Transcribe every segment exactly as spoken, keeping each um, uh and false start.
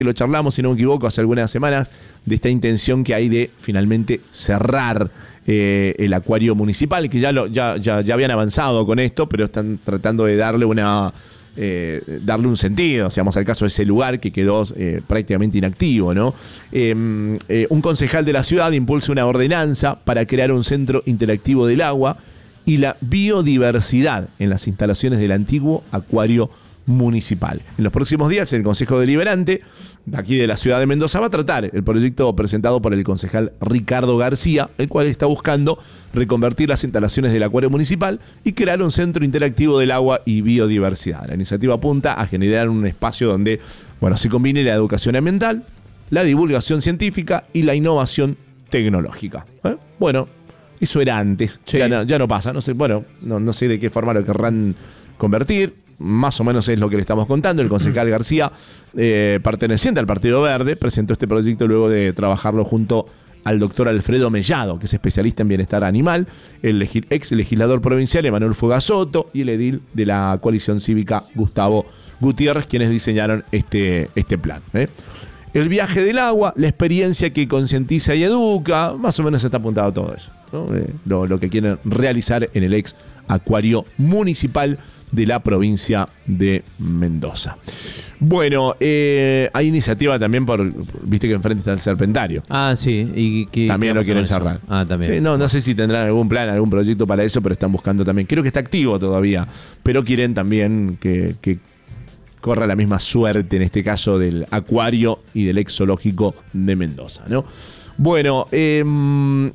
lo charlamos, si no me equivoco, hace algunas semanas, de esta intención que hay de finalmente cerrar eh, el acuario municipal, que ya, lo, ya, ya, ya habían avanzado con esto, pero están tratando de darle una eh, darle un sentido, si vamos al caso de ese lugar que quedó eh, prácticamente inactivo, ¿no? Eh, eh, un concejal de la ciudad impulsa una ordenanza para crear un centro interactivo del agua y la biodiversidad en las instalaciones del antiguo acuario municipal. En los próximos días, el Consejo Deliberante de aquí de la ciudad de Mendoza va a tratar el proyecto presentado por el concejal Ricardo García, el cual está buscando reconvertir las instalaciones del acuario municipal y crear un centro interactivo del agua y biodiversidad. La iniciativa apunta a generar un espacio donde, bueno, se combine la educación ambiental, la divulgación científica y la innovación tecnológica. ¿Eh? Bueno, eso era antes, sí. ya, no, ya no pasa, no sé, bueno, no, no sé de qué forma lo querrán convertir. Más o menos es lo que le estamos contando. El concejal García, eh, perteneciente al Partido Verde, presentó este proyecto luego de trabajarlo junto al doctor Alfredo Mellado, que es especialista en bienestar animal, el ex legislador provincial Emanuel Fugasoto y el edil de la coalición cívica Gustavo Gutiérrez, quienes diseñaron este, este plan. ¿eh? El viaje del agua, la experiencia que concientiza y educa, más o menos está apuntado a todo eso, ¿no? eh, lo, lo que quieren realizar en el ex acuario municipal de la provincia de Mendoza. Bueno, eh, hay iniciativa también por, viste que enfrente está el Serpentario. Ah, sí. ¿Y qué, también qué lo quieren cerrar. Ah, también. Sí, no, no sé si tendrán algún plan, algún proyecto para eso, pero están buscando también. Creo que está activo todavía, pero quieren también que, que corra la misma suerte, en este caso del acuario y del ex zoológico de Mendoza, ¿no? Bueno, eh...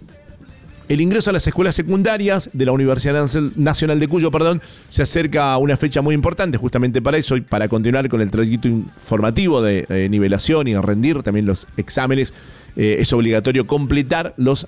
el ingreso a las escuelas secundarias de la Universidad Nacional de Cuyo, perdón, se acerca a una fecha muy importante justamente para eso y para continuar con el trayecto informativo de eh, nivelación y de rendir también los exámenes. Eh, es obligatorio completar los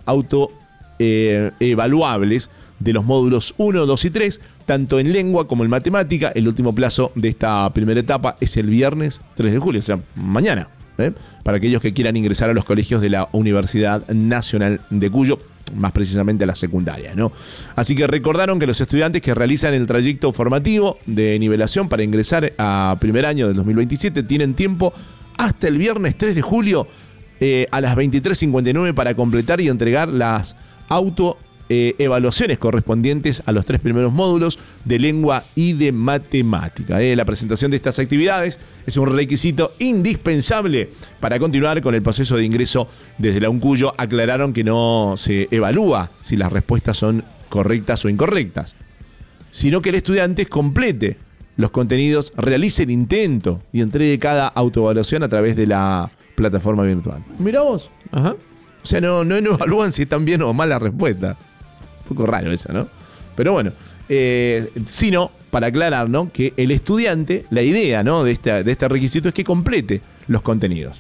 autoevaluables eh, de los módulos uno, dos y tres, tanto en lengua como en matemática. El último plazo de esta primera etapa es el viernes tres de julio, o sea, mañana, ¿eh? para aquellos que quieran ingresar a los colegios de la Universidad Nacional de Cuyo, más precisamente a la secundaria, ¿no? Así que recordaron que los estudiantes que realizan el trayecto formativo de nivelación para ingresar a primer año del dos mil veintisiete tienen tiempo hasta el viernes tres de julio eh, a las veintitrés cincuenta y nueve para completar y entregar las auto Eh, evaluaciones correspondientes a los tres primeros módulos de lengua y de matemática. Eh. La presentación de estas actividades es un requisito indispensable para continuar con el proceso de ingreso desde la UNCUYO. Aclararon que no se evalúa si las respuestas son correctas o incorrectas, sino que el estudiante complete los contenidos, realice el intento y entregue cada autoevaluación a través de la plataforma virtual. Mirá vos. Ajá. O sea, no, no, no evalúan si están bien o mal la respuesta. Un poco raro eso, ¿no? Pero bueno, eh, sino para aclarar, ¿no? Que el estudiante, la idea, ¿no? de, este, de este requisito es que complete los contenidos.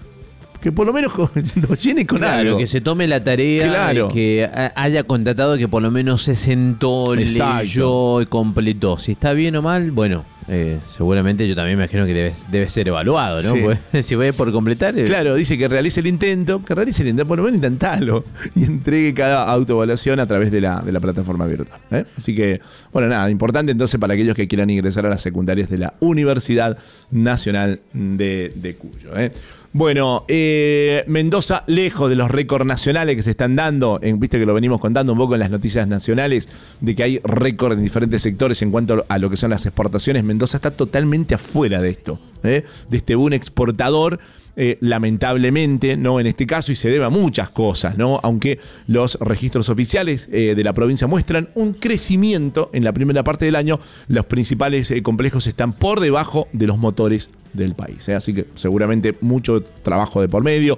Que por lo menos lo llene con claro, algo. Que se tome la tarea, claro. Que haya contratado, que por lo menos se sentó, Exacto. leyó y completó. Si está bien o mal, bueno, eh, seguramente yo también me imagino que debe, debe ser evaluado, ¿no? Sí. Porque si voy por completar... Eh. Claro, dice que realice el intento, que realice el intento, por lo menos intentalo, y entregue cada autoevaluación a través de la, de la plataforma virtual. ¿eh? Así que, bueno, nada, importante entonces para aquellos que quieran ingresar a las secundarias de la Universidad Nacional de, de Cuyo. ¿eh? Bueno, eh, Mendoza, lejos de los récords nacionales que se están dando, en, viste que lo venimos contando un poco en las noticias nacionales, de que hay récords en diferentes sectores en cuanto a lo que son las exportaciones. Mendoza está totalmente afuera de esto, ¿eh? de este boom exportador. Eh, lamentablemente, ¿no? En este caso, y se debe a muchas cosas, ¿no? Aunque los registros oficiales eh, de la provincia muestran un crecimiento en la primera parte del año, los principales eh, complejos están por debajo de los motores del país, ¿eh? Así que seguramente mucho trabajo de por medio.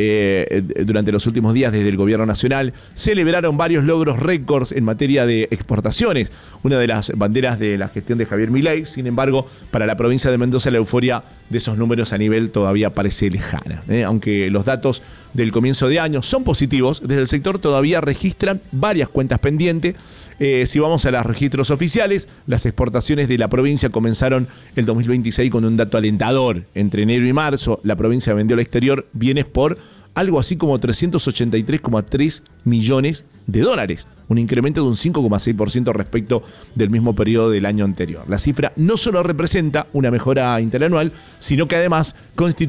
Eh, durante los últimos días, desde el gobierno nacional, celebraron varios logros récords en materia de exportaciones, una de las banderas de la gestión de Javier Milei. Sin embargo, para la provincia de Mendoza, la euforia de esos números a nivel todavía parece lejana, ¿eh? Aunque los datos del comienzo de año son positivos, desde el sector todavía registran varias cuentas pendientes. Eh, si vamos a los registros oficiales, las exportaciones de la provincia comenzaron el dos mil veintiséis con un dato alentador. Entre enero y marzo, la provincia vendió al exterior bienes por algo así como trescientos ochenta y tres coma tres millones de dólares. un incremento de un cinco coma seis por ciento respecto del mismo periodo del año anterior. La cifra no solo representa una mejora interanual, sino que además constituye